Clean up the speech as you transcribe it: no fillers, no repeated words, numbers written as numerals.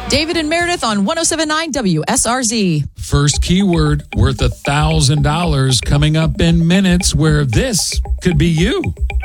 David and Meredith on 107.9 WSRZ. First keyword worth $1,000 coming up in minutes, where this could be you.